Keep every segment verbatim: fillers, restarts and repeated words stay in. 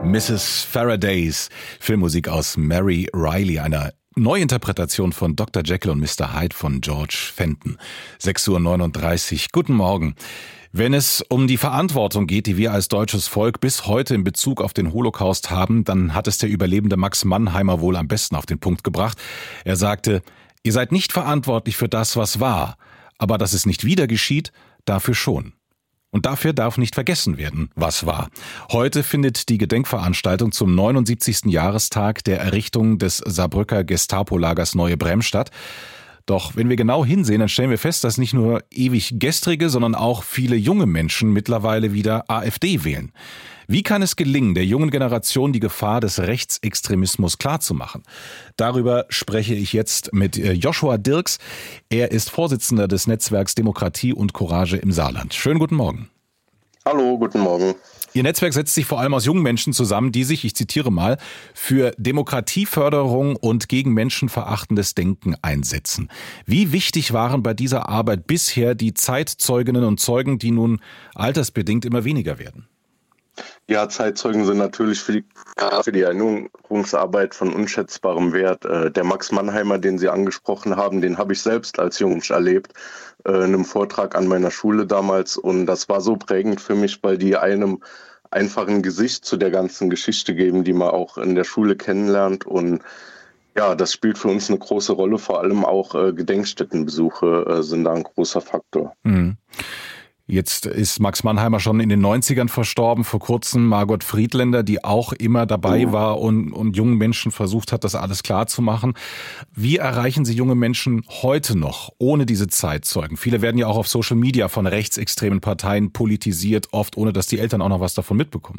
Misses Faradays, Filmmusik aus Mary Reilly, einer Neuinterpretation von Doktor Jekyll und Mister Hyde von George Fenton. sechs Uhr neununddreißig. Guten Morgen. Wenn es um die Verantwortung geht, die wir als deutsches Volk bis heute in Bezug auf den Holocaust haben, dann hat es der überlebende Max Mannheimer wohl am besten auf den Punkt gebracht. Er sagte, ihr seid nicht verantwortlich für das, was war, aber dass es nicht wieder geschieht, dafür schon. Und dafür darf nicht vergessen werden, was war. Heute findet die Gedenkveranstaltung zum neunundsiebzigsten Jahrestag der Errichtung des Saarbrücker Gestapo-Lagers Neue Bremm statt. Doch wenn wir genau hinsehen, dann stellen wir fest, dass nicht nur ewig gestrige, sondern auch viele junge Menschen mittlerweile wieder AfD wählen. Wie kann es gelingen, der jungen Generation die Gefahr des Rechtsextremismus klarzumachen? Darüber spreche ich jetzt mit Joshua Dirks. Er ist Vorsitzender des Netzwerks Demokratie und Courage im Saarland. Schönen guten Morgen. Hallo, guten Morgen. Ihr Netzwerk setzt sich vor allem aus jungen Menschen zusammen, die sich, ich zitiere mal, für Demokratieförderung und gegen menschenverachtendes Denken einsetzen. Wie wichtig waren bei dieser Arbeit bisher die Zeitzeuginnen und Zeugen, die nun altersbedingt immer weniger werden? Ja, Zeitzeugen sind natürlich für die, für die Erinnerungsarbeit von unschätzbarem Wert. Der Max Mannheimer, den Sie angesprochen haben, den habe ich selbst als Jungmensch erlebt, in einem Vortrag an meiner Schule damals. Und das war so prägend für mich, weil die einem einfachen Gesicht zu der ganzen Geschichte geben, die man auch in der Schule kennenlernt. Und ja, das spielt für uns eine große Rolle. Vor allem auch Gedenkstättenbesuche sind da ein großer Faktor. Mhm. Jetzt ist Max Mannheimer schon in den neunzigern verstorben, vor kurzem Margot Friedländer, die auch immer dabei oh. war und, und jungen Menschen versucht hat, das alles klar zu machen. Wie erreichen Sie junge Menschen heute noch, ohne diese Zeitzeugen? Viele werden ja auch auf Social Media von rechtsextremen Parteien politisiert, oft ohne dass die Eltern auch noch was davon mitbekommen.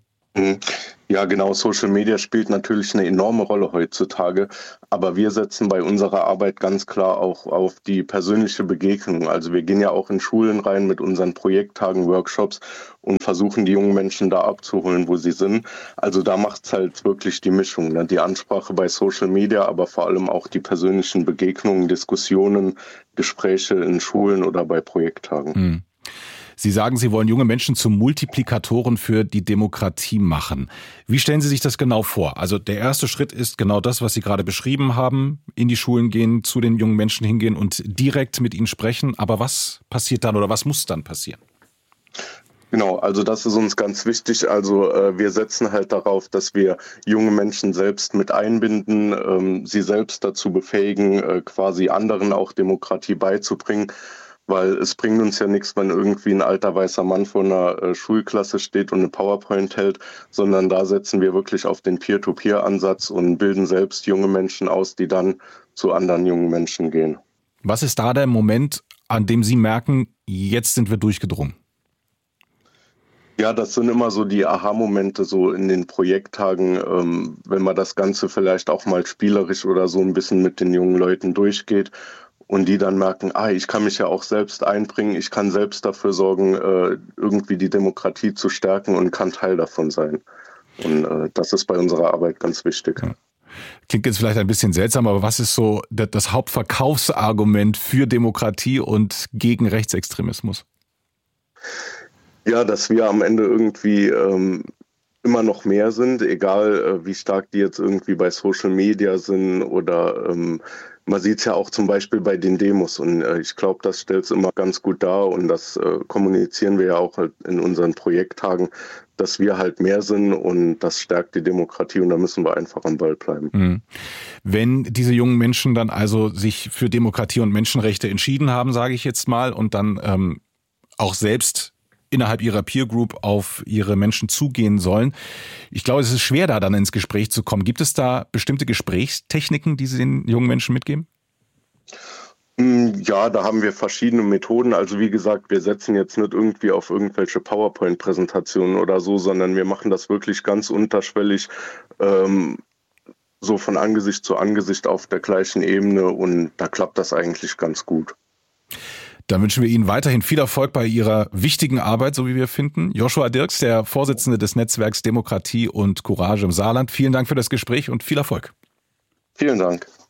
Ja, genau. Social Media spielt natürlich eine enorme Rolle heutzutage. Aber wir setzen bei unserer Arbeit ganz klar auch auf die persönliche Begegnung. Also wir gehen ja auch in Schulen rein mit unseren Projekttagen, Workshops und versuchen die jungen Menschen da abzuholen, wo sie sind. Also da macht es halt wirklich die Mischung, ne? Die Ansprache bei Social Media, aber vor allem auch die persönlichen Begegnungen, Diskussionen, Gespräche in Schulen oder bei Projekttagen. Hm. Sie sagen, Sie wollen junge Menschen zu Multiplikatoren für die Demokratie machen. Wie stellen Sie sich das genau vor? Also der erste Schritt ist genau das, was Sie gerade beschrieben haben, in die Schulen gehen, zu den jungen Menschen hingehen und direkt mit ihnen sprechen. Aber was passiert dann oder was muss dann passieren? Genau, also das ist uns ganz wichtig. Also äh, wir setzen halt darauf, dass wir junge Menschen selbst mit einbinden, ähm, sie selbst dazu befähigen, äh, quasi anderen auch Demokratie beizubringen. Weil es bringt uns ja nichts, wenn irgendwie ein alter weißer Mann vor einer äh, Schulklasse steht und eine PowerPoint hält, sondern da setzen wir wirklich auf den Peer-to-Peer-Ansatz und bilden selbst junge Menschen aus, die dann zu anderen jungen Menschen gehen. Was ist da der Moment, an dem Sie merken, jetzt sind wir durchgedrungen? Ja, das sind immer so die Aha-Momente so in den Projekttagen, ähm, wenn man das Ganze vielleicht auch mal spielerisch oder so ein bisschen mit den jungen Leuten durchgeht. Und die dann merken, ah, ich kann mich ja auch selbst einbringen, ich kann selbst dafür sorgen, äh, irgendwie die Demokratie zu stärken und kann Teil davon sein. Und äh, das ist bei unserer Arbeit ganz wichtig. Ja. Klingt jetzt vielleicht ein bisschen seltsam, aber was ist so das Hauptverkaufsargument für Demokratie und gegen Rechtsextremismus? Ja, dass wir am Ende irgendwie ähm, immer noch mehr sind, egal äh, wie stark die jetzt irgendwie bei Social Media sind oder ähm, man sieht es ja auch zum Beispiel bei den Demos und äh, ich glaube, das stellt es immer ganz gut dar und das äh, kommunizieren wir ja auch halt in unseren Projekttagen, dass wir halt mehr sind und das stärkt die Demokratie und da müssen wir einfach am Ball bleiben. Mhm. Wenn diese jungen Menschen dann also sich für Demokratie und Menschenrechte entschieden haben, sage ich jetzt mal, und dann ähm, auch selbst innerhalb ihrer Peer Group auf ihre Menschen zugehen sollen. Ich glaube, es ist schwer, da dann ins Gespräch zu kommen. Gibt es da bestimmte Gesprächstechniken, die Sie den jungen Menschen mitgeben? Ja, da haben wir verschiedene Methoden. Also wie gesagt, wir setzen jetzt nicht irgendwie auf irgendwelche PowerPoint-Präsentationen oder so, sondern wir machen das wirklich ganz unterschwellig, ähm, so von Angesicht zu Angesicht auf der gleichen Ebene und da klappt das eigentlich ganz gut. Dann wünschen wir Ihnen weiterhin viel Erfolg bei Ihrer wichtigen Arbeit, so wie wir finden. Joshua Dirks, der Vorsitzende des Netzwerks Demokratie und Courage im Saarland. Vielen Dank für das Gespräch und viel Erfolg. Vielen Dank.